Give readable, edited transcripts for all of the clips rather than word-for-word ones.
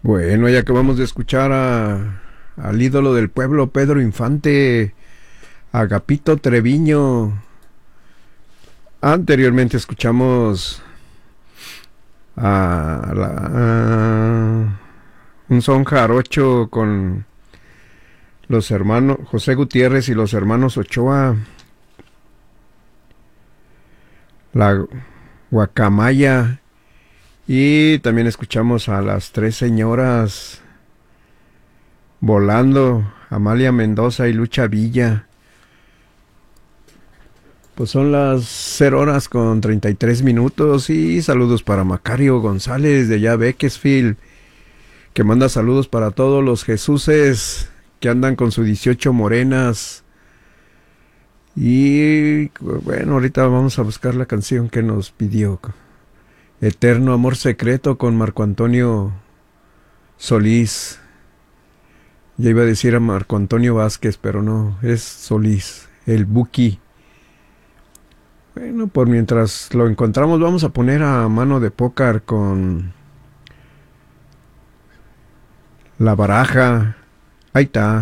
Bueno, ya acabamos de escuchar al ídolo del pueblo, Pedro Infante, Agapito Treviño. Anteriormente escuchamos un son jarocho con los hermanos José Gutiérrez y los hermanos Ochoa, la guacamaya. Y también escuchamos a las tres señoras volando, Amalia Mendoza y Lucha Villa. Pues son las 0:33 y saludos para Macario González de allá Bakersfield, que manda saludos para todos los Jesuses que andan con sus 18 morenas. Y bueno, ahorita vamos a buscar la canción que nos pidió. Eterno Amor Secreto con Marco Antonio Solís. Ya iba a decir a Marco Antonio Vázquez, pero no, es Solís, el Buki. Bueno, por mientras lo encontramos, vamos a poner a Mano de Pócar con La Baraja. Ahí está.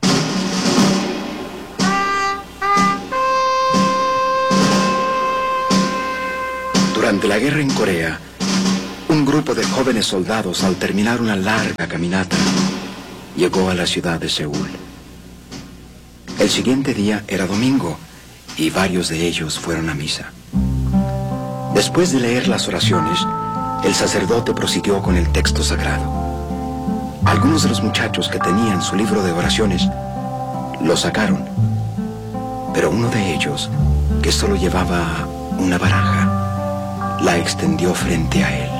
Durante la guerra en Corea, un grupo de jóvenes soldados, al terminar una larga caminata, llegó a la ciudad de Seúl. El siguiente día era domingo y varios de ellos fueron a misa. Después de leer las oraciones, el sacerdote prosiguió con el texto sagrado. Algunos de los muchachos que tenían su libro de oraciones lo sacaron, pero uno de ellos, que solo llevaba una baraja, la extendió frente a él.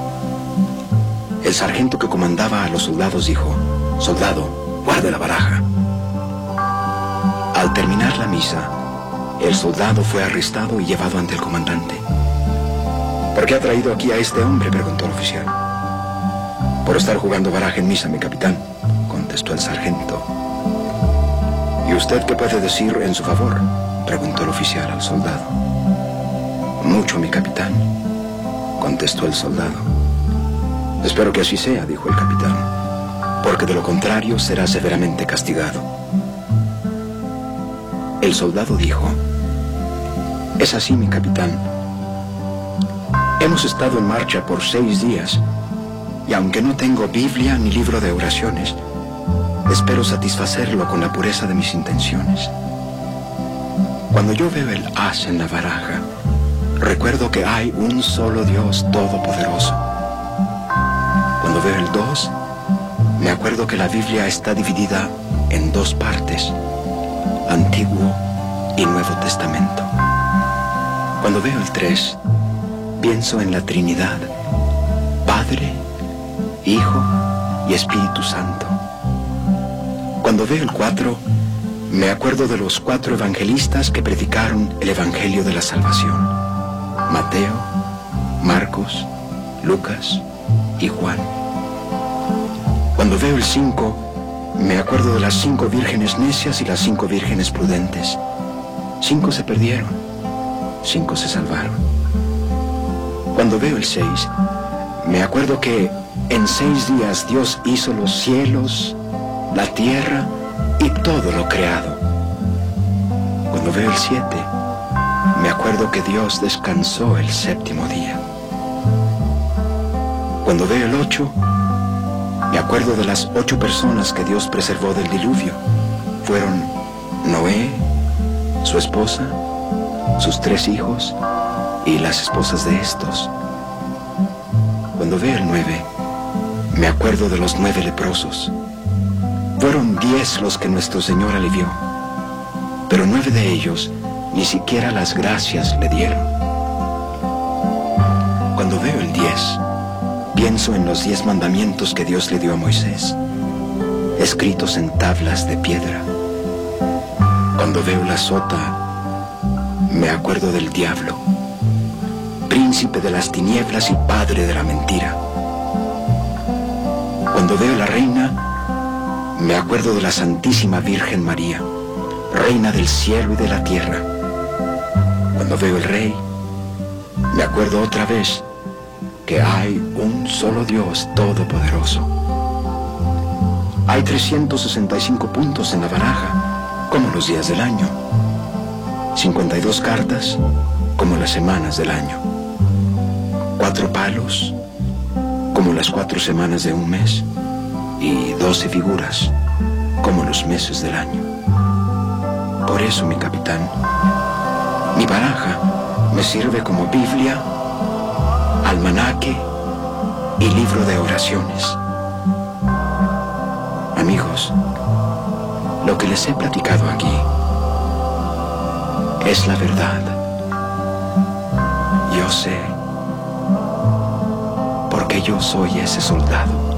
El sargento que comandaba a los soldados dijo: «Soldado, guarde la baraja». Al terminar la misa, el soldado fue arrestado y llevado ante el comandante. «¿Por qué ha traído aquí a este hombre?», preguntó el oficial. «Por estar jugando baraja en misa, mi capitán», contestó el sargento. «¿Y usted qué puede decir en su favor?», preguntó el oficial al soldado. «Mucho, mi capitán», contestó el soldado. «Espero que así sea», dijo el capitán, «porque de lo contrario será severamente castigado». El soldado dijo: «Es así, mi capitán. Hemos estado en marcha por 6 días, y aunque no tengo Biblia ni libro de oraciones, espero satisfacerlo con la pureza de mis intenciones. Cuando yo veo el as en la baraja, recuerdo que hay un solo Dios todopoderoso. Cuando veo el 2, me acuerdo que la Biblia está dividida en 2 partes, Antiguo y Nuevo Testamento. Cuando veo el 3, pienso en la Trinidad, Padre, Hijo y Espíritu Santo. Cuando veo el 4, me acuerdo de los 4 evangelistas que predicaron el Evangelio de la Salvación: Mateo, Marcos, Lucas y Juan. Cuando veo el 5, me acuerdo de las 5 vírgenes necias y las 5 vírgenes prudentes. 5 se perdieron, 5 se salvaron. Cuando veo el 6, me acuerdo que en 6 días Dios hizo los cielos, la tierra y todo lo creado. Cuando veo el 7, me acuerdo que Dios descansó el 7º día. Cuando veo el 8, me acuerdo de las 8 personas que Dios preservó del diluvio. Fueron Noé, su esposa, sus 3 hijos y las esposas de estos. Cuando veo el 9, me acuerdo de los 9 leprosos. Fueron 10 los que nuestro Señor alivió, pero 9 de ellos ni siquiera las gracias le dieron. Cuando veo el 10, pienso en los 10 mandamientos que Dios le dio a Moisés, escritos en tablas de piedra. Cuando veo la sota, me acuerdo del diablo, príncipe de las tinieblas y padre de la mentira. Cuando veo la reina, me acuerdo de la Santísima Virgen María, reina del cielo y de la tierra. Cuando veo el rey, me acuerdo otra vez que hay un solo Dios todopoderoso. Hay 365 puntos en la baraja, como los días del año. 52 cartas, como las semanas del año. 4 palos, como las 4 semanas de un mes. Y 12 figuras, como los meses del año. Por eso, mi capitán, mi baraja me sirve como Biblia, almanaque y libro de oraciones. Amigos, lo que les he platicado aquí es la verdad. Yo sé, porque yo soy ese soldado.